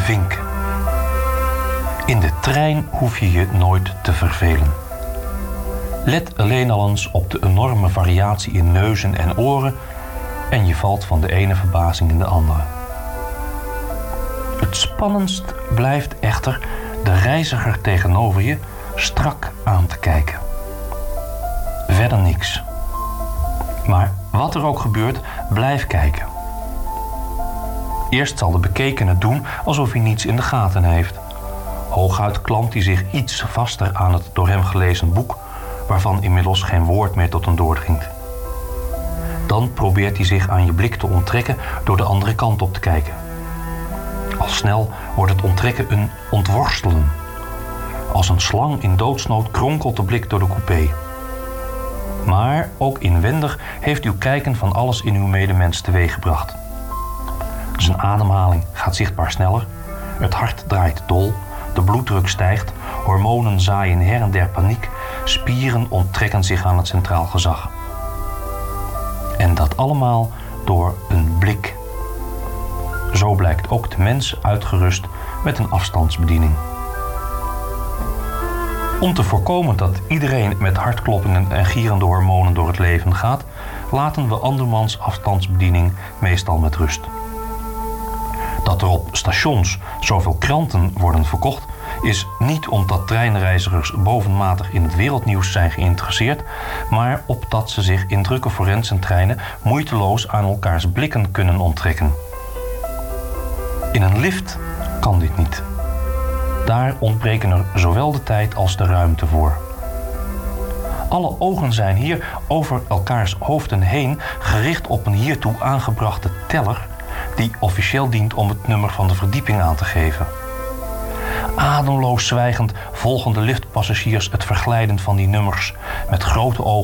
vink. In de trein hoef je je nooit te vervelen. Let alleen al eens op de enorme variatie in neuzen en oren en je valt van de ene verbazing in de andere. Het spannendst blijft echter de reiziger tegenover je strak aan te kijken. Verder niks. Maar wat er ook gebeurt, blijf kijken. Eerst zal de bekekene doen alsof hij niets in de gaten heeft. Hooguit klampt hij zich iets vaster aan het door hem gelezen boek, waarvan inmiddels geen woord meer tot hem doordringt. Dan probeert hij zich aan je blik te onttrekken door de andere kant op te kijken. Al snel wordt het onttrekken een ontworstelen. Als een slang in doodsnood kronkelt de blik door de coupé. Maar ook inwendig heeft uw kijken van alles in uw medemens teweeggebracht. Zijn ademhaling gaat zichtbaar sneller, het hart draait dol, de bloeddruk stijgt, hormonen zaaien her en der paniek, spieren onttrekken zich aan het centraal gezag. En dat allemaal door een blik. Zo blijkt ook de mens uitgerust met een afstandsbediening. Om te voorkomen dat iedereen met hartkloppingen en gierende hormonen door het leven gaat, laten we andermans afstandsbediening meestal met rust. Dat er op stations zoveel kranten worden verkocht, is niet omdat treinreizigers bovenmatig in het wereldnieuws zijn geïnteresseerd, maar opdat ze zich in drukke forensentreinen moeiteloos aan elkaars blikken kunnen onttrekken. In een lift kan dit niet. Daar ontbreken er zowel de tijd als de ruimte voor. Alle ogen zijn hier over elkaars hoofden heen gericht op een hiertoe aangebrachte teller die officieel dient om het nummer van de verdieping aan te geven. Ademloos zwijgend volgen de liftpassagiers het verglijden van die nummers met grote ogen